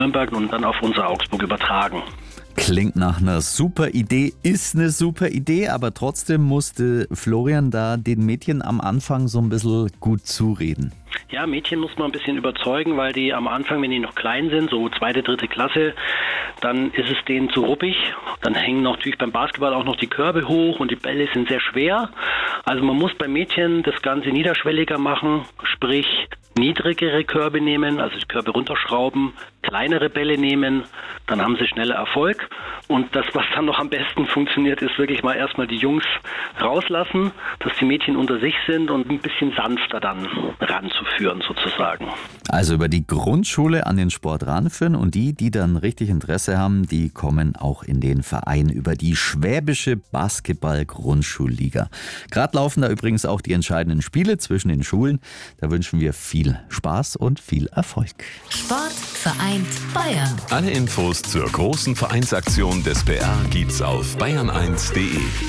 Nürnberg und dann auf unser Augsburg übertragen. Klingt nach einer super Idee, ist eine super Idee, aber trotzdem musste Florian da den Mädchen am Anfang so ein bisschen gut zureden. Ja, Mädchen muss man ein bisschen überzeugen, weil die am Anfang, wenn die noch klein sind, so 2., 3. Klasse, dann ist es denen zu ruppig. Dann hängen natürlich beim Basketball auch noch die Körbe hoch und die Bälle sind sehr schwer. Also man muss beim Mädchen das Ganze niederschwelliger machen, sprich niedrigere Körbe nehmen, also die Körbe runterschrauben, kleinere Bälle nehmen, dann haben sie schneller Erfolg. Und das, was dann noch am besten funktioniert, ist wirklich mal erstmal die Jungs rauslassen, dass die Mädchen unter sich sind und ein bisschen sanfter dann ranzuführen sozusagen. Also über die Grundschule an den Sport ranführen und die dann richtig Interesse haben, die kommen auch in den Verein über die Schwäbische Basketball-Grundschulliga. Gerade laufen da übrigens auch die entscheidenden Spiele zwischen den Schulen. Da wünschen wir viel Spaß und viel Erfolg. Sport vereint Bayern. Alle Infos zur großen Vereinsaktion des PR gibt's auf bayern1.de.